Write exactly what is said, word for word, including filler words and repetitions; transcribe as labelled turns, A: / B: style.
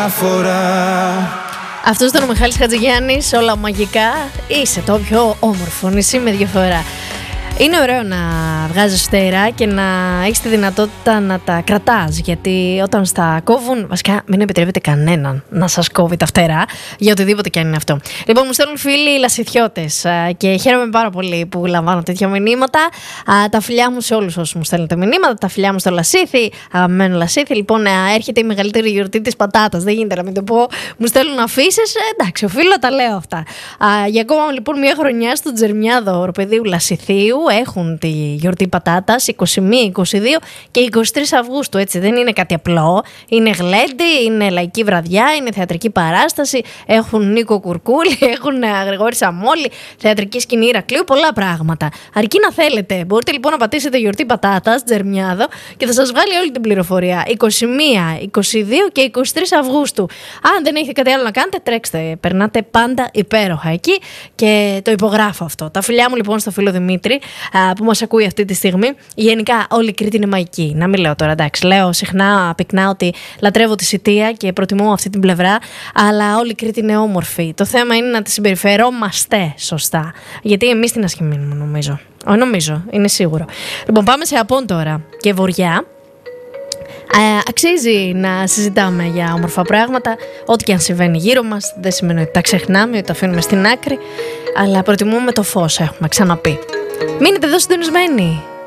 A: διαφορά.
B: Αυτό ήταν ο Μιχάλης Χατζηγιάννης, όλα μαγικά. Είσαι το πιο όμορφο νησί με διαφορά. Είναι ωραίο να βγάζεις φτερά και να έχεις τη δυνατότητα να τα κρατάς, γιατί όταν στα κόβουν, βασικά μην επιτρέπετε κανέναν να σας κόβει τα φτερά για οτιδήποτε και αν είναι αυτό. Λοιπόν, μου στέλνουν φίλοι λασιθιώτες και χαίρομαι πάρα πολύ που λαμβάνω τέτοια μηνύματα. Τα φιλιά μου σε όλους όσους μου στέλνετε μηνύματα, τα φιλιά μου στο Λασίθι, αγαπημένο Λασίθι. Λοιπόν, έρχεται η μεγαλύτερη γιορτή της πατάτας, δεν γίνεται να μην το πω. Μου στέλνουν αφήσεις, εντάξει, οφείλω τα λέω αυτά. Για ακόμα λοιπόν μια χρονιά στο Τζερμιάδο ορπεδίου Λασιθίου έχουν τη γιορτή πατάτας είκοσι μία, είκοσι δύο και είκοσι τρεις Αυγούστου, έτσι δεν είναι κάτι απλό. Είναι γλέντι, είναι λαϊκή βραδιά, είναι θεατρική παράσταση, έχουν Νίκο Κουρκούλη, έχουν Γρηγόρη Σαμόλη, θεατρική σκηνή Ηρακλείου, πολλά πράγματα. Αρκεί να θέλετε. Μπορείτε λοιπόν να πατήσετε γιορτή πατάτας, Τζερμιάδο, και θα σας βγάλει όλη την πληροφορία. είκοσι μία, είκοσι δύο και είκοσι τρεις Αυγούστου. Αν δεν έχετε κάτι άλλο να κάνετε, τρέξτε. Περνάτε πάντα υπέροχα εκεί και το υπογράφω αυτό. Τα φιλιά μου λοιπόν στο φίλο Δημήτρη, που μας ακούει αυτή τη στιγμή. Γενικά όλη η Κρήτη είναι μαγική. Να μην λέω τώρα, εντάξει. Λέω συχνά, πυκνά ότι λατρεύω τη Σιτία και προτιμώ αυτή την πλευρά, αλλά όλη η Κρήτη είναι όμορφη. Το θέμα είναι να τη συμπεριφερόμαστε σωστά. Γιατί εμείς την ασχημίνουμε, νομίζω. Όχι, νομίζω, είναι σίγουρο. Λοιπόν, πάμε σε Απόν τώρα και Βοριά. Ε, αξίζει να συζητάμε για όμορφα πράγματα. Ό,τι και αν συμβαίνει γύρω μας, δεν σημαίνει ότι τα ξεχνάμε, ότι τα αφήνουμε στην άκρη, αλλά προτιμούμε το φως, έχουμε ξαναπεί. Μείνετε εδώ συντονισμένοι.